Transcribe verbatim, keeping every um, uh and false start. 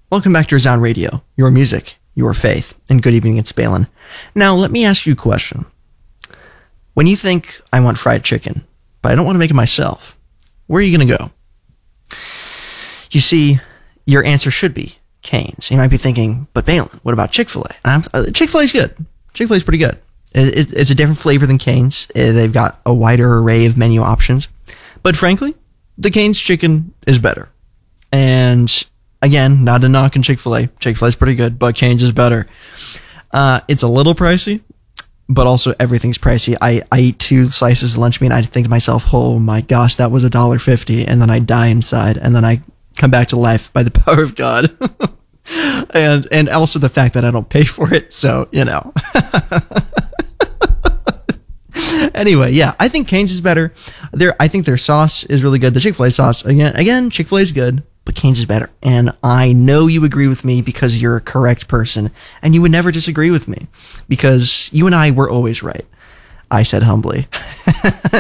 Welcome back to Resound Radio, your music, your faith, and good evening, it's Balin. Now, let me ask you a question. When you think, I want fried chicken, but I don't want to make it myself, where are you going to go? You see, your answer should be Cane's. You might be thinking, but Balin, what about Chick-fil-A? Uh, Chick-fil-A is good. Chick-fil-A is pretty good. It, it, it's a different flavor than Cane's. Uh, they've got a wider array of menu options. But frankly, the Cane's chicken is better. And again, not a knock on Chick-fil-A. Chick-fil-A is pretty good, but Cane's is better. Uh, it's a little pricey, but also everything's pricey. I, I eat two slices of lunch meat, and I think to myself, oh my gosh, that was a dollar fifty, and then I die inside, and then I come back to life by the power of God. and and also the fact that I don't pay for it, so, you know. Anyway, yeah, I think Cane's is better. Their, I think their sauce is really good. The Chick-fil-A sauce, again, again, Chick-fil-A is good, but Cane's is better. And I know you agree with me because you're a correct person, and you would never disagree with me because you and I were always right. I said humbly.